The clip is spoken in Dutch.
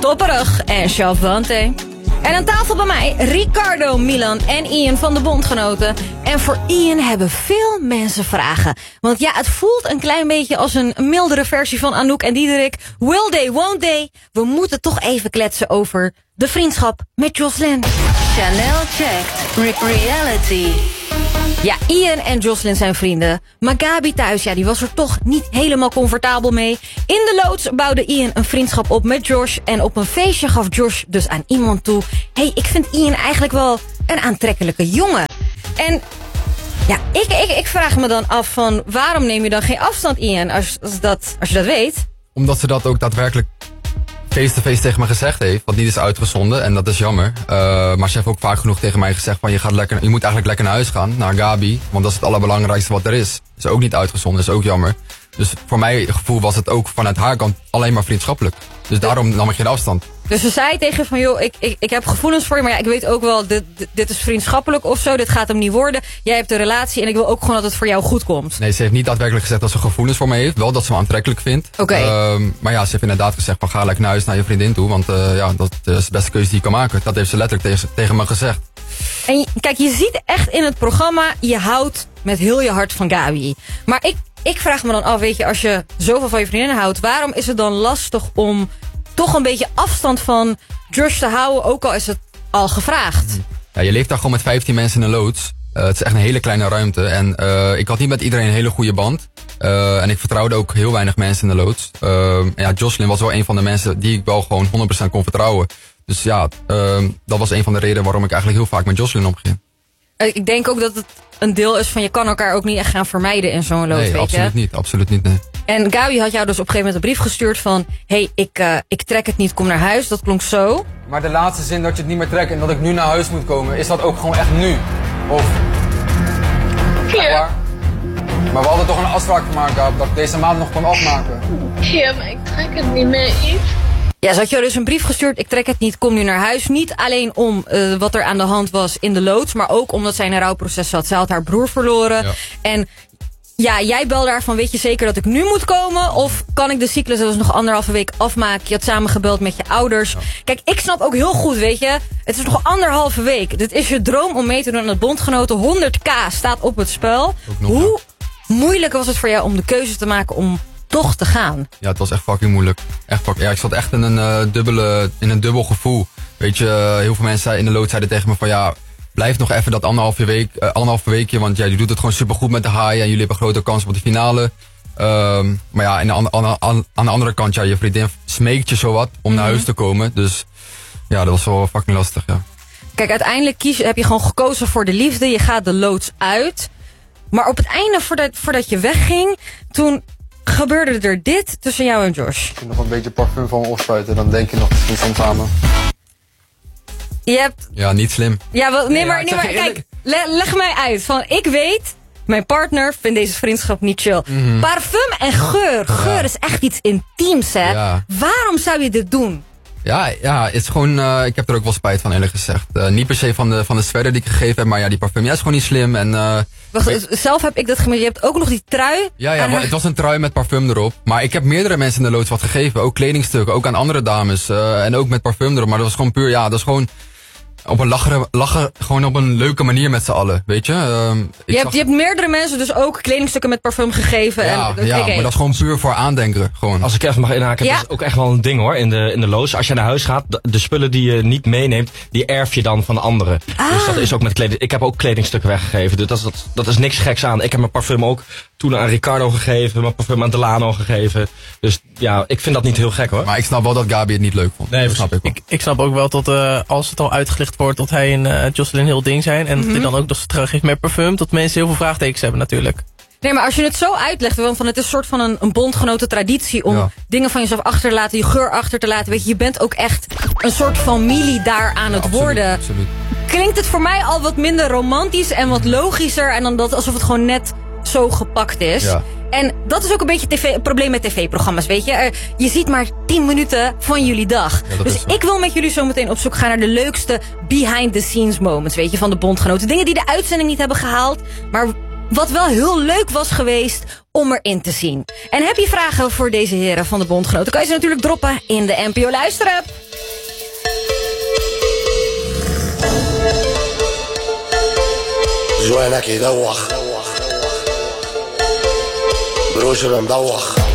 Topperig en Chavante. En aan tafel bij mij Ricardo, Milan en Ian van de Bondgenoten. En voor Ian hebben veel mensen vragen. Want ja, het voelt een klein beetje als een mildere versie van Anouk en Diederik. Will they, won't they? We moeten toch even kletsen over de vriendschap met Jocelyn. Chanel checked. Reality. Ja, Ian en Jocelyn zijn vrienden. Maar Gabi thuis, ja, die was er toch niet helemaal comfortabel mee. In de loods bouwde Ian een vriendschap op met Josh. En op een feestje gaf Josh dus aan iemand toe: hey, ik vind Ian eigenlijk wel een aantrekkelijke jongen. En ja, ik vraag me dan af van, waarom neem je dan geen afstand, Ian, als je dat weet? Omdat ze dat ook daadwerkelijk face-to-face tegen me gezegd heeft, wat niet is uitgezonden, en dat is jammer. Maar ze heeft ook vaak genoeg tegen mij gezegd van, je moet eigenlijk lekker naar huis gaan, naar Gabi, want dat is het allerbelangrijkste wat er is. Is ook niet uitgezonden, is ook jammer. Dus voor mijn gevoel was het ook vanuit haar kant alleen maar vriendschappelijk. Dus daarom nam ik geen afstand. Dus ze zei tegen van, joh, ik heb gevoelens voor je, maar ja, ik weet ook wel, dit is vriendschappelijk of zo, dit gaat hem niet worden. Jij hebt een relatie en ik wil ook gewoon dat het voor jou goed komt. Nee, ze heeft niet daadwerkelijk gezegd dat ze gevoelens voor me heeft. Wel dat ze me aantrekkelijk vindt. Oké. Maar ja, ze heeft inderdaad gezegd van, ga lekker naar huis, naar je vriendin toe. Want ja, dat is de beste keuze die je kan maken. Dat heeft ze letterlijk tegen me gezegd. En kijk, je ziet echt in het programma, je houdt met heel je hart van Gabi. Maar ik vraag me dan af, weet je, als je zoveel van je vriendinnen houdt, waarom is het dan lastig om toch een beetje afstand van Josh te houden, ook al is het al gevraagd? Ja, je leeft daar gewoon met 15 mensen in een loods. Het is echt een hele kleine ruimte. En ik had niet met iedereen een hele goede band. En ik vertrouwde ook heel weinig mensen in de loods. Ja, Jocelyn was wel een van de mensen die ik wel gewoon 100% kon vertrouwen. Dus ja, dat was een van de redenen waarom ik eigenlijk heel vaak met Jocelyn omging. Ik denk ook dat het een deel is van, je kan elkaar ook niet echt gaan vermijden in zo'n loods, nee, weet je? Absoluut niet, nee. En Gabi had jou dus op een gegeven moment een brief gestuurd van, hey, ik trek het niet, kom naar huis. Dat klonk zo. Maar de laatste zin dat je het niet meer trekt en dat ik nu naar huis moet komen, is dat ook gewoon echt nu? Of? Ja. Maar we hadden toch een afspraak gemaakt, Gab, dat ik deze maand nog kon afmaken. Ja, maar ik trek het niet meer, Yves. Ja, ze had jou dus een brief gestuurd, ik trek het niet, kom nu naar huis. Niet alleen om wat er aan de hand was in de loods, maar ook omdat zij in een rouwproces zat. Zij had haar broer verloren. Ja. En ja, jij belde haar van, weet je zeker dat ik nu moet komen? Of kan ik de cyclus dus nog 1,5 week afmaken? Je had samen gebeld met je ouders. Ja. Kijk, ik snap ook heel goed, weet je, het is nog 1,5 week. Dit is je droom om mee te doen aan het Bondgenoten. 100.000 staat op het spel. Hoe moeilijk was het voor jou om de keuze te maken om toch te gaan? Ja, het was echt fucking moeilijk. Ja, ik zat echt in een dubbel gevoel. Weet je, heel veel mensen in de lood zeiden tegen me van, ja, blijf nog even dat 1,5 weekje, want ja, je doet het gewoon supergoed met de haaien en jullie hebben grote kans op de finale. Maar ja, aan de andere kant, ja, je vriendin smeekt je zowat om naar huis te komen. Dus ja, dat was wel fucking lastig, ja. Kijk, uiteindelijk heb je gewoon gekozen voor de liefde. Je gaat de loods uit. Maar op het einde, voordat je wegging, toen gebeurde er dit tussen jou en Josh. Ik nog een beetje parfum van me opspuiten, dan denk je nog misschien soms samen. Je hebt... Ja, niet slim. Ja, nee, maar kijk, leg mij uit. Van, ik weet, mijn partner vindt deze vriendschap niet chill. Parfum en geur. Geur is echt iets intiems, hè. Ja. Waarom zou je dit doen? Ja, het is gewoon, ik heb er ook wel spijt van, eerlijk gezegd. Niet per se van de sfeer die ik gegeven heb, maar ja, die parfum, ja, is gewoon niet slim. En, wacht, zelf heb ik dat gemaakt. Je hebt ook nog die trui. Ja, maar het was een trui met parfum erop. Maar ik heb meerdere mensen in de loods wat gegeven. Ook kledingstukken, ook aan andere dames. En ook met parfum erop. Maar dat was gewoon puur, ja, dat is gewoon op een lachen, gewoon op een leuke manier met z'n allen, weet je. Je hebt meerdere mensen dus ook kledingstukken met parfum gegeven. Ja, maar dat is gewoon puur voor aandenken. Gewoon. Als ik even mag inhaken, dat is ook echt wel een ding hoor, in de loods. Als je naar huis gaat, de spullen die je niet meeneemt, die erf je dan van de anderen. Dus dat is ook met kleding. Ik heb ook kledingstukken weggegeven, dus dat is niks geks aan. Ik heb mijn parfum ook toen aan Ricardo gegeven, mijn parfum aan Delano gegeven. Dus ja, ik vind dat niet heel gek hoor. Maar ik snap wel dat Gabi het niet leuk vond. Nee, dat snap ik wel. Ik snap ook wel dat als het al uitgelicht wordt dat hij en Jocelyn heel ding zijn. En dat hij dan ook nog teruggeeft met parfum. Dat mensen heel veel vraagtekens hebben natuurlijk. Nee, maar als je het zo uitlegt, van het is een soort van een bondgenoten traditie om dingen van jezelf achter te laten, je geur achter te laten. Weet je bent ook echt een soort familie daar aan het worden. Absoluut. Klinkt het voor mij al wat minder romantisch en wat logischer en dan dat alsof het gewoon net zo gepakt is. Ja. En dat is ook een beetje het probleem met tv-programma's, weet je. Je ziet maar 10 minuten van jullie dag. Ja, dus ik wil met jullie zo meteen op zoek gaan naar de leukste behind-the-scenes moments, weet je, van de Bondgenoten. Dingen die de uitzending niet hebben gehaald, maar wat wel heel leuk was geweest om erin te zien. En heb je vragen voor deze heren van de Bondgenoten, kan je ze natuurlijk droppen in de NPO Luister-app. جوانك يدوخ بروش مدوخ